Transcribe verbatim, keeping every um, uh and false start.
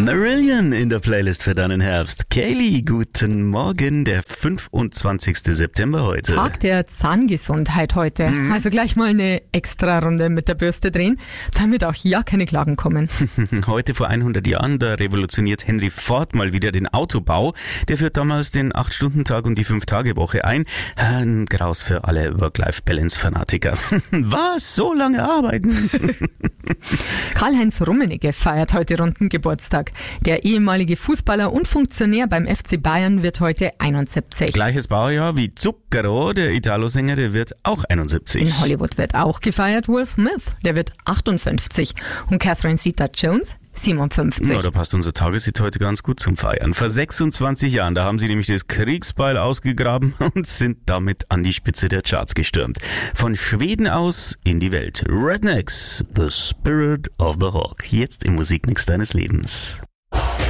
Marillion in der Playlist für deinen Herbst. Kaylee, guten Morgen, der fünfundzwanzigste September heute. Tag der Zahngesundheit heute. Mhm. Also gleich mal eine extra Runde mit der Bürste drehen, damit auch ja keine Klagen kommen. Heute vor hundert Jahren, da revolutioniert Henry Ford mal wieder den Autobau. Der führt damals den acht Stunden Tag und die fünf Tage Woche ein. Ein Graus für alle Work-Life-Balance-Fanatiker. Was? So lange arbeiten? Karl-Heinz Rummenigge feiert heute runden Geburtstag. Der ehemalige Fußballer und Funktionär beim F C Bayern wird heute einundsiebzig. Gleiches Baujahr wie Zucchero, der Italo-Sänger, der wird auch einundsiebzig. In Hollywood wird auch gefeiert Will Smith, der wird achtundfünfzig. Und Catherine Zeta-Jones, siebenundfünfzig. Ja, da passt unser Tageshit heute ganz gut zum Feiern. Vor sechsundzwanzig Jahren, da haben sie nämlich das Kriegsbeil ausgegraben und sind damit an die Spitze der Charts gestürmt. Von Schweden aus in die Welt. Rednecks, The Spirit of the Hawk. Jetzt im Musikmix deines Lebens.